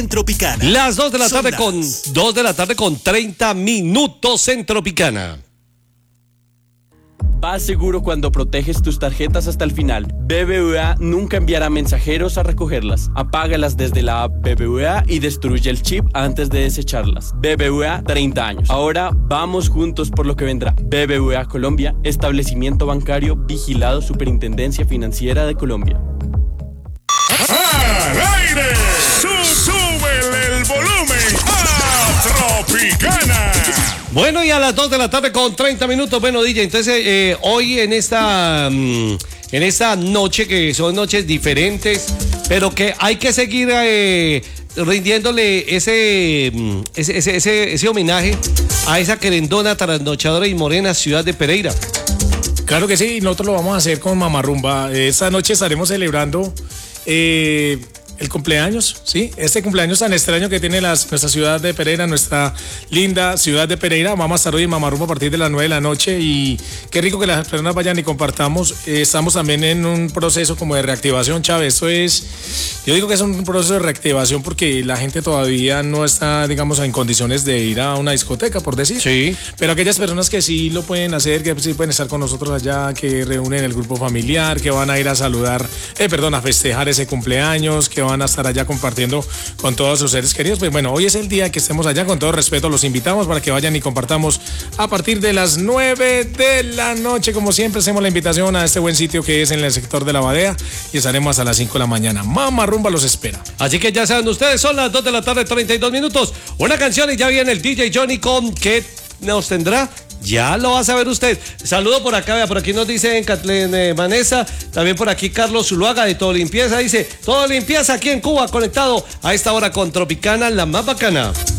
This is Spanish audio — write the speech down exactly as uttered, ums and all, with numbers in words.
en Tropicana. Las dos de la tarde Son con las... dos de la tarde con treinta minutos en Tropicana. Vas seguro cuando proteges tus tarjetas hasta el final. B B V A nunca enviará mensajeros a recogerlas. Apágalas desde la app B B V A y destruye el chip antes de desecharlas. B B V A, treinta años. Ahora vamos juntos por lo que vendrá. B B V A Colombia, establecimiento bancario vigilado Superintendencia Financiera de Colombia. ¡Al aire! Su- ¡Súbele el volumen a Tropicana! Bueno, y a las dos de la tarde con treinta minutos. Bueno, D J, entonces eh, hoy en esta, mm, en esta noche, que son noches diferentes, pero que hay que seguir eh, rindiéndole ese, mm, ese, ese, ese, ese homenaje a esa querendona, trasnochadora y morena ciudad de Pereira. Claro que sí, nosotros lo vamos a hacer con Mamarrumba. Esta noche estaremos celebrando eh, el cumpleaños, ¿sí? Este cumpleaños tan extraño que tiene las, nuestra ciudad de Pereira, nuestra linda ciudad de Pereira. Vamos a estar hoy en Mamarrumba a partir de las nueve de la noche y qué rico que las personas vayan y compartamos. Eh, estamos también en un proceso como de reactivación, Chávez. Esto es, yo digo que es un proceso de reactivación porque la gente todavía no está, digamos, en condiciones de ir a una discoteca, por decir. Sí. Pero aquellas personas que sí lo pueden hacer, que sí pueden estar con nosotros allá, que reúnen el grupo familiar, que van a ir a saludar, eh, perdón, a festejar ese cumpleaños, que van a estar allá compartiendo con todos sus seres queridos. Pues bueno, hoy es el día que estemos allá, con todo respeto los invitamos para que vayan y compartamos a partir de las nueve de la noche. Como siempre, hacemos la invitación a este buen sitio que es en el sector de la Badea y estaremos hasta las cinco de la mañana. Mamarrumba los espera. Así que ya saben ustedes, son las dos de la tarde, treinta y dos minutos. Una canción y ya viene el D J Johnny con ¿qué nos tendrá? Ya lo va a saber usted. Saludo por acá, vea, por aquí nos dice Kathleen eh, Vanessa, también por aquí Carlos Zuluaga de Todo Limpieza, dice, Todo Limpieza aquí en Cuba, conectado a esta hora con Tropicana, la más bacana.